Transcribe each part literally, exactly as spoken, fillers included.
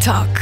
Talk.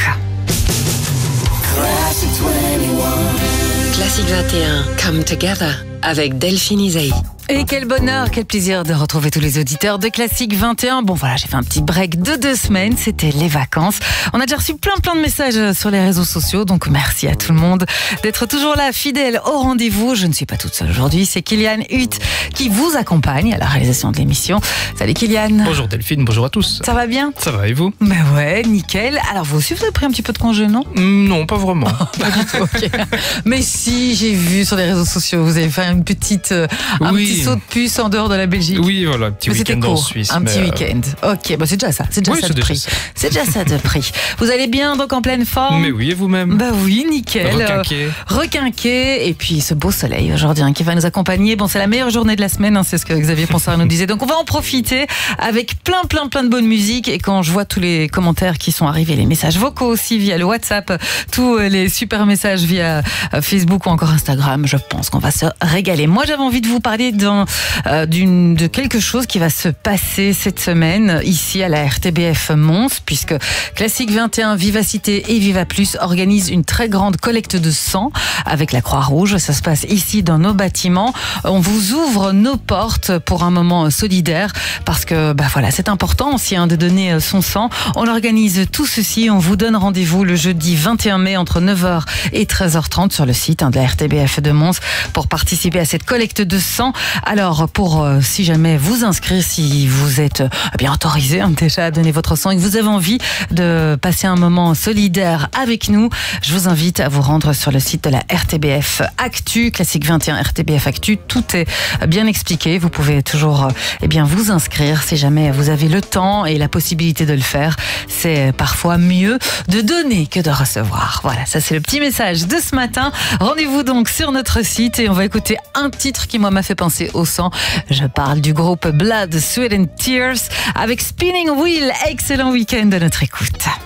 Classique vingt et un, Come Together, avec Delphine Isaïe. Et quel bonheur, quel plaisir de retrouver tous les auditeurs de Classique vingt et un. Bon voilà, j'ai fait un petit break de deux semaines, c'était les vacances. On a déjà reçu plein plein de messages sur les réseaux sociaux, donc merci à tout le monde d'être toujours là, fidèle au rendez-vous. Je ne suis pas toute seule aujourd'hui, c'est Kylian Hutt qui vous accompagne à la réalisation de l'émission. Salut Kylian. Bonjour Delphine, bonjour à tous. Ça va bien? Ça va et vous? Ben ouais, nickel. Alors vous aussi, vous avez pris un petit peu de congé, non? mmh, Non, pas vraiment. Pas du tout, ok. Mais si, j'ai vu sur les réseaux sociaux, vous avez fait une petite, euh, un Oui. petit saut de puce en dehors de la Belgique. Oui, voilà, un petit Mais c'était week-end en court, Suisse. un mais, petit euh, week-end. Ok, bah c'est déjà ça, c'est déjà Oui, ça c'est de déjà prix. ça. C'est déjà ça de prix. Vous allez bien, donc en pleine forme? Mais oui, et vous-même? Bah oui, nickel. Requinqué. Euh, requinqué. Et puis ce beau soleil aujourd'hui hein, qui va nous accompagner. Bon, c'est la meilleure journée de la semaine, hein, c'est ce que Xavier Ponsard nous disait. Donc on va en profiter avec plein, plein, plein de bonne musique. Et quand je vois tous les commentaires qui sont arrivés, les messages vocaux aussi via le WhatsApp, tous les super messages via Facebook ou encore Instagram, je pense qu'on va se régaler. Moi, j'avais envie de vous parler d'un, euh, d'une, de quelque chose qui va se passer cette semaine ici à la R T B F Mons, puisque Classique vingt et un, Vivacité et Viva Plus organisent une très grande collecte de sang avec la Croix-Rouge. Ça se passe ici dans nos bâtiments. On vous ouvre nos portes pour un moment solidaire parce que bah voilà, c'est important aussi hein, de donner son sang. On organise tout ceci. On vous donne rendez-vous le jeudi vingt et un mai entre neuf heures et treize heures trente sur le site hein, de la R T B F de Mons pour participer à cette collecte de sang. Alors, pour euh, si jamais vous inscrire, si vous êtes euh, bien autorisé hein, déjà à donner votre sang et que vous avez envie de passer un moment solidaire avec nous, je vous invite à vous rendre sur le site de la R T B F Actu, Classique vingt et un R T B F Actu. Tout est bien expliqué. Vous pouvez toujours euh, eh bien, vous inscrire si jamais vous avez le temps et la possibilité de le faire. C'est parfois mieux de donner que de recevoir. Voilà, ça c'est le petit message de ce matin. Rendez-vous donc sur notre site et on va écouter un titre qui moi m'a fait penser au sang. Je parle du groupe Blood, Sweat and Tears avec Spinning Wheel. Excellent week-end de notre écoute.